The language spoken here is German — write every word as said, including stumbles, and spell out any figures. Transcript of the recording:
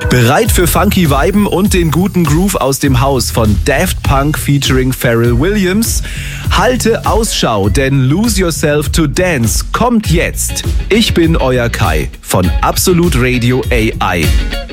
Bereit für funky Viben und den guten Groove aus dem Haus von Daft Punk featuring Pharrell Williams? Halte Ausschau, denn Lose Yourself to Dance kommt jetzt. Ich bin euer Kai von Absolute Radio A I.